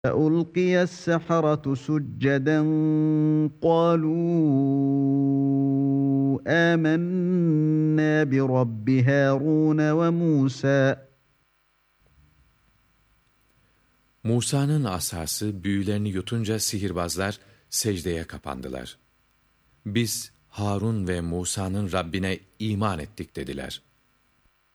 فَأُلْقِيَ السَّحَرَةُ سُجَّدًا قَالُوا آمَنَّا بِرَبِّ هَارُونَ وَمُوسَى. Musa'nın asası büyülerini yutunca sihirbazlar secdeye kapandılar. Biz Harun ve Musa'nın Rabbine iman ettik dediler.